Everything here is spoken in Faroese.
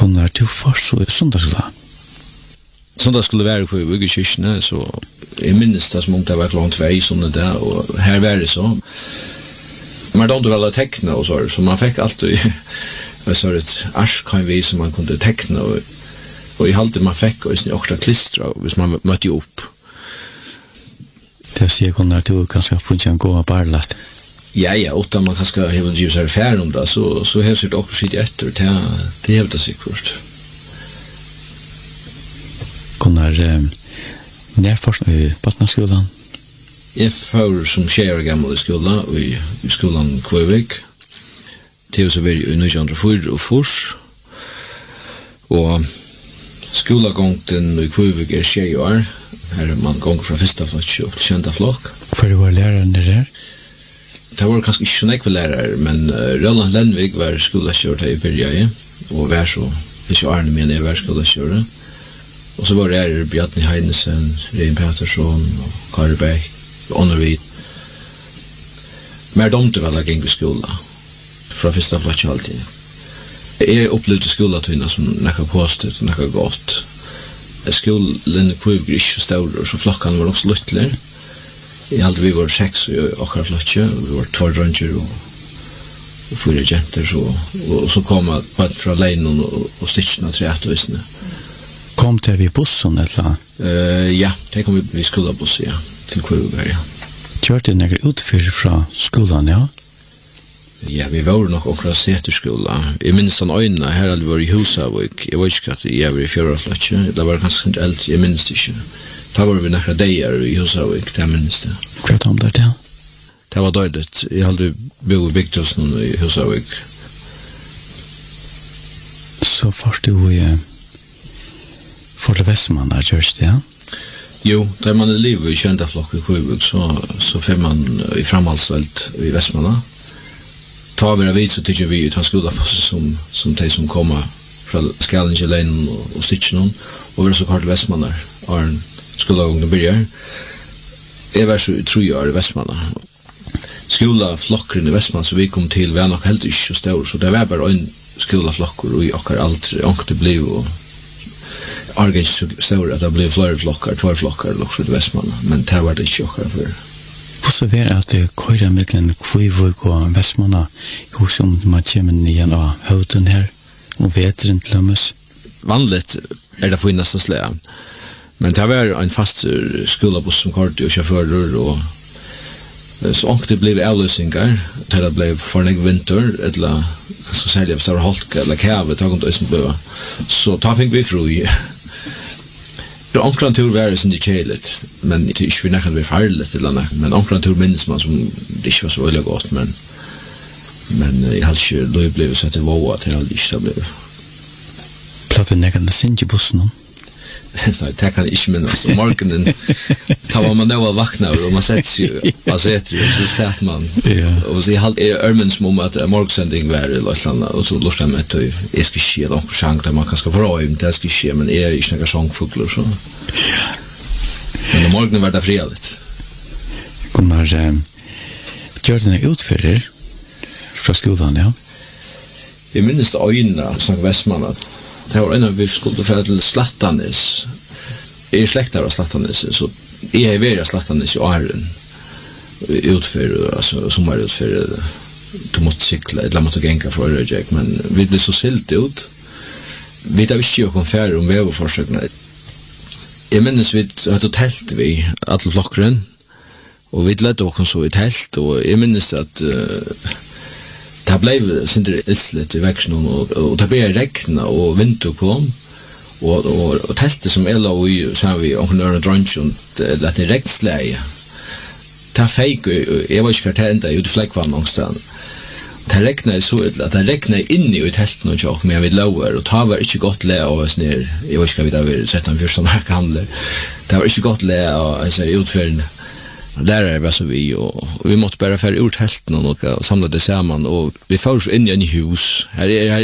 Gunnar, du får så söndagsskola. Sånt skulle være på Vigekirkene, så jeg minnes det som om det var klart 2 sånne der, og her var det så. Man hadde vel tekne og så man fikk alltid et arskheimvi som man kunne tekne, og i halvtid man fikk også klistra hvis man møtte opp. Det sier Gunnar, du kanskje har funnet en god barlast. Ja, utan man kanskje har givet seg affæren om det, så har det også sitt etter, det har det sikkert. Gunnar, när först i Bastnaskolan? Jag får som 6 år gammal i skolan, i skolan Kvövik. Det var så väl i 1904 och fors. Och skolagången i Kvövik 6 år. Här man gånger från första flock till 7:e flock. För det var läraren där? Det var kanske inte så mycket lärare, men Roland Lennvik var skolakör i början, och var så, inte Arne men jag var skolakör. Och så var det Bjarni Heinesen, Rein Pettersson, och Kari Bäck, och Onnervid. Men de var alla gäng i skolan, från första plats alltid. Jag upplevde skolatvinna som något positivt och något gott. Skolan Kvövik inte så stor, så flockan var också lyckliga. Vi var 6 i åkara flotje, vi var 2 drönger och 4 jenter, och så kom man från Leinon och stitcherna 3 visne. Kom det vid bussen eller? Ja, det kom vi skolabus, ja, till Kvövik, ja. Kjørte du några utfyr från skolan, ja? Ja, vi var nog också säterskola. Jag minns den ögonen, här hade vi varit i Husavik. Jag vet inte att jag var i 4 flotje, det var ganska inte äldre, jag minns det inte. Da var vi några dagar i Husavik, det minns det. Kvart om det, ja? Det var dåligt. Jag hade bo i Bygdhusen i Husavik. Så först du för det Västmanna, görs det, ja? Jo, där man är liv i 7:e flock i Kvövik, så får man i framhaldsvält i Västmanna. Tar vi det vid så tycker vi tar skola på sig som de som kommer från Skallingelänen och Stitchenon, och vi är så kort Västmanna, Arn skolagången börjar. Jag var så 3 år i Västmanna. Skolaflockren i Västmanna så vi kom till var nog helt inte så stor, så det var bara en skolaflockor och jag har alltid det blev och argen så stor att det blev flera flockar, 2 flockar också i Västmanna, men det var det inte också för. Och så var det att det köra mellan Kvövik och Västmanna, hur som man kommer igen av höten här och vetren till lömmes. Vanligt det för nästa slä. Men det var en fast skolabus som körde och chaufförer, och så om det blev avlösningar, det blev för en vinter, eller så sälja för halka eller kave, tag inte ösen på. Så tar fick vi fru. Det omkring tur var det sin chelet, men det är ju inte vi farligt eller något, men omkring tur minns man som det inte var så väldigt gott, men jag hade ju då blev så att det var att det hade inte blev. Platten nägande sin i bussen. Nej, det kan jag inte minnas. Och morgonen, då var man då vakna och man sätter sig och så satt man. Och så jag hade örmens om att morgonsändning var eller något, och så lustade jag med att jag ska ske någon chans där man kanske får ha det ska ske, men jag är inte några sångfuglar så. Men morgonen var det frihet. Gunnar, gör den utförder från skolan, ja? Jag minns det ögonen som Västmanna. Det var en av vi skulle färra till Slattanes. Jag är släktare av Slattanes, så jag är väldigt Slattanes i Arren. Utför, alltså sommarutför, du måste cykla, eller måste gänka för Röjek, men vi blev så silt ut. Vi tar visst ju att konfära om väverforsökna. Jag minns vi hade tält vi, alla flockren, och vi ledde också så i tält, och jag minns att det blev sindri ilslet i växten, och det blev regna och vinter kom, och teltet som låg i, så vi omkring öron drönchen, eller att det regnsläge. Det fejk, jag var inte kvart ända ut i fläckvann någonstans. Det regnade så att det regnade inne i teltet och men vi lower, och det var inte gott lä av oss ner. Jag vet inte vad vi hade sett den första markhandlar. Det var inte gott lä av oss utförande. Lärare var så vi, och vi måste bara färra ut helten och samla det samman, och vi får så in i en hus. Här